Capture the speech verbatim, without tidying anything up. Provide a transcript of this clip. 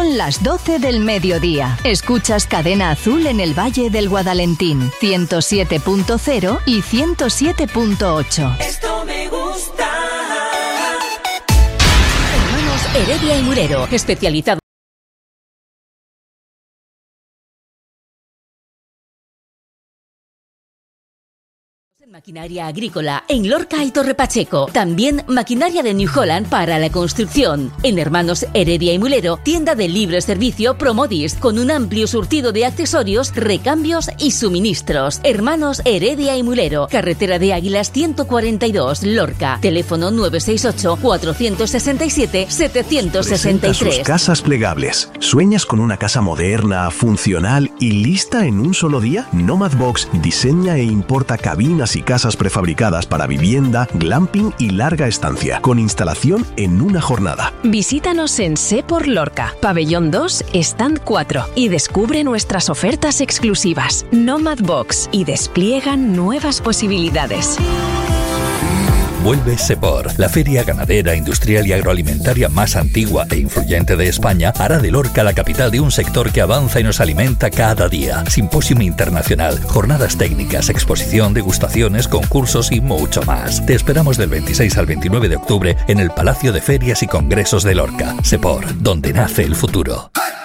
Son las doce del mediodía. Escuchas Cadena Azul en el Valle del Guadalentín, ciento siete punto cero y ciento siete punto ocho. Esto me gusta. Hermanos Heredia y Mulero, especializado maquinaria agrícola en Lorca y Torre Pacheco. También maquinaria de New Holland para la construcción. En Hermanos Heredia y Mulero, tienda de libre servicio Promodis, con un amplio surtido de accesorios, recambios y suministros. Hermanos Heredia y Mulero, carretera de Águilas ciento cuarenta y dos, Lorca. Teléfono nueve seis ocho, cuatro seis siete, siete seis tres. Sus casas plegables. ¿Sueñas con una casa moderna, funcional y lista en un solo día? Nomad Box diseña e importa cabinas y casas prefabricadas para vivienda, glamping y larga estancia, con instalación en una jornada. Visítanos en Sepor Lorca, Pabellón dos, Stand cuatro, y descubre nuestras ofertas exclusivas. Nomad Box, y despliegan nuevas posibilidades. Vuelve Sepor, la feria ganadera, industrial y agroalimentaria más antigua e influyente de España, hará de Lorca la capital de un sector que avanza y nos alimenta cada día. Simposium internacional, jornadas técnicas, exposición, degustaciones, concursos y mucho más. Te esperamos del veintiséis al veintinueve de octubre en el Palacio de Ferias y Congresos de Lorca. Sepor, donde nace el futuro.